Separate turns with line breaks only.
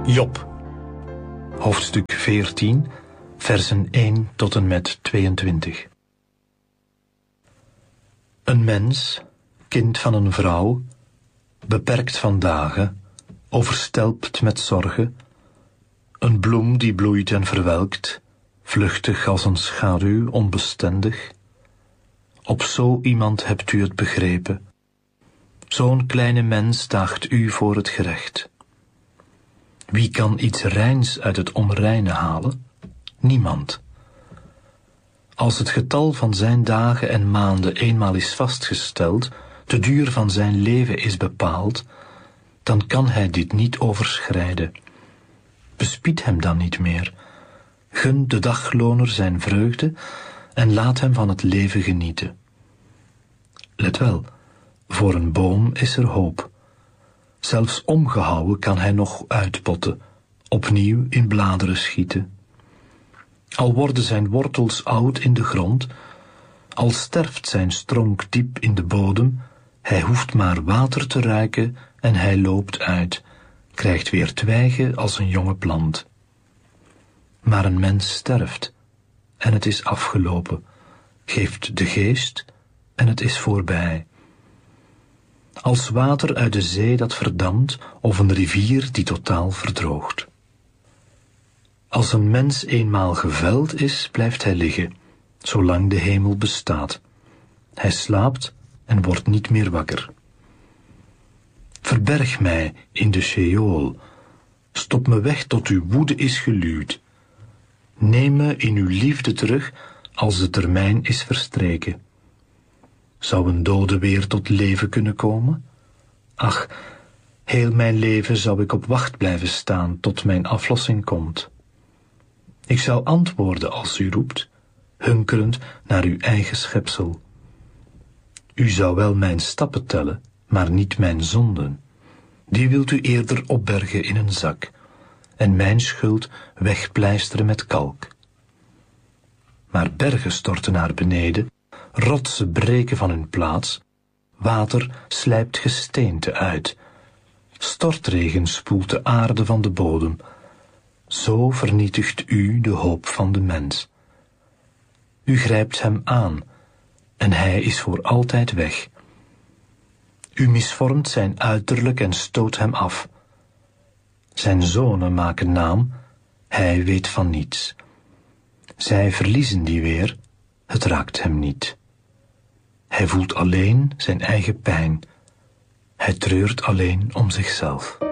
Job, hoofdstuk 14, versen 1 tot en met 22. Een mens, kind van een vrouw, beperkt van dagen, overstelpt met zorgen, een bloem die bloeit en verwelkt, vluchtig als een schaduw, onbestendig. Op zo iemand hebt u het begrepen. Zo'n kleine mens daagt u voor het gerecht. Wie kan iets reins uit het onreine halen? Niemand. Als het getal van zijn dagen en maanden eenmaal is vastgesteld, de duur van zijn leven is bepaald, dan kan hij dit niet overschrijden. Bespied hem dan niet meer. Gun de dagloner zijn vreugde en laat hem van het leven genieten. Let wel, voor een boom is er hoop. Zelfs omgehouwen kan hij nog uitpotten, opnieuw in bladeren schieten. Al worden zijn wortels oud in de grond, al sterft zijn stronk diep in de bodem, hij hoeft maar water te ruiken en hij loopt uit, krijgt weer twijgen als een jonge plant. Maar een mens sterft, en het is afgelopen, geeft de geest, en het is voorbij. Als water uit de zee dat verdampt, of een rivier die totaal verdroogt. Als een mens eenmaal geveld is, blijft hij liggen, zolang de hemel bestaat. Hij slaapt en wordt niet meer wakker. Verberg mij in de Sheol, stop me weg tot uw woede is geluwd. Neem me in uw liefde terug, als de termijn is verstreken. Zou een dode weer tot leven kunnen komen? Ach, heel mijn leven zou ik op wacht blijven staan tot mijn aflossing komt. Ik zou antwoorden als u roept, hunkerend naar uw eigen schepsel. U zou wel mijn stappen tellen, maar niet mijn zonden. Die wilt u eerder opbergen in een zak, en mijn schuld wegpleisteren met kalk. Maar bergen storten naar beneden, rotsen breken van hun plaats, water slijpt gesteente uit, stortregen spoelt de aarde van de bodem. Zo vernietigt u de hoop van de mens. U grijpt hem aan, en hij is voor altijd weg. U misvormt zijn uiterlijk en stoot hem af. Zijn zonen maken naam, hij weet van niets. Zij verliezen die weer, het raakt hem niet. Hij voelt alleen zijn eigen pijn. Hij treurt alleen om zichzelf.